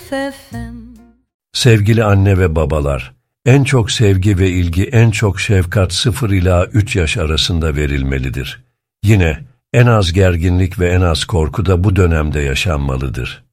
FM. Sevgili anne ve babalar, en çok sevgi ve ilgi, en çok şefkat 0 ila 3 yaş arasında verilmelidir. Yine en az gerginlik ve en az korku da bu dönemde yaşanmalıdır.